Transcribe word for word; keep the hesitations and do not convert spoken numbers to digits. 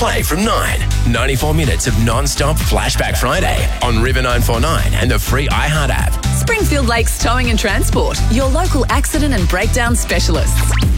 Play from nine. ninety-four minutes of non-stop Flashback Friday on River nine four nine and the free iHeart app. Springfield Lakes Towing and Transport, your local accident and breakdown specialists.